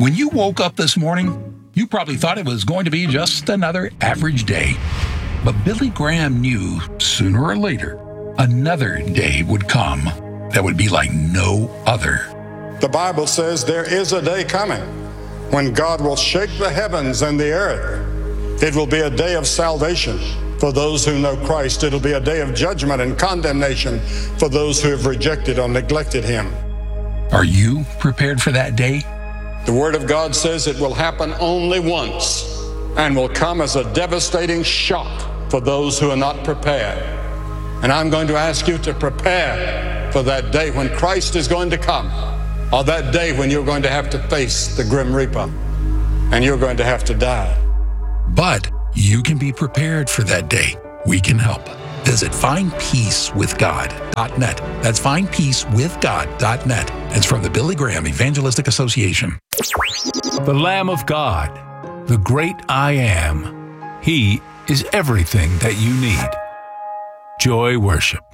When you woke up this morning, you probably thought it was going to be just another average day. But Billy Graham knew sooner or later, another day would come that would be like no other. The Bible says there is a day coming when God will shake the heavens and the earth. It will be a day of salvation for those who know Christ. It'll be a day of judgment and condemnation for those who have rejected or neglected Him. Are you prepared for that day? The Word of God says it will happen only once and will come as a devastating shock for those who are not prepared. And I'm going to ask you to prepare for that day when Christ is going to come, or that day when you're going to have to face the grim reaper and you're going to have to die. But you can be prepared for that day. We can help. Visit findpeacewithgod.net. That's findpeacewithgod.net. It's from the Billy Graham Evangelistic Association. The Lamb of God, the great I Am. He is everything that you need. Joy Worship.